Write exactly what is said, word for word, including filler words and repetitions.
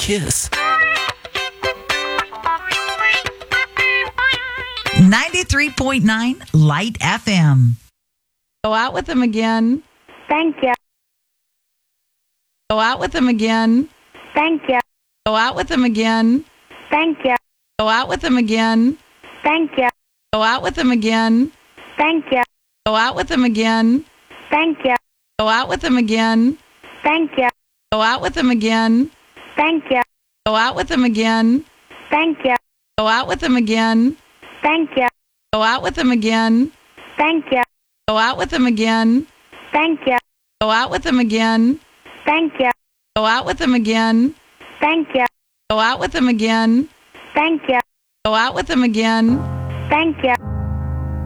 Kiss. ninety-three point nine Light F M. Go out with him again. Thank you. Go out with him again. Thank you. Go out with him again. Thank you. Go out with him again. Thank you. Go out with him again. Thank you. Go out with him again. Thank you. Go out with him again. Thank you. Go out with him again. Thank you. Go out with him again. Thank you. Go out with him again. Thank you. Go out with him again. Thank you. Go out with him again. Thank you. Go out with him again. Thank you. Go out with him again. Thank you. Go out with him again. Thank you. Go out with him again. Thank you.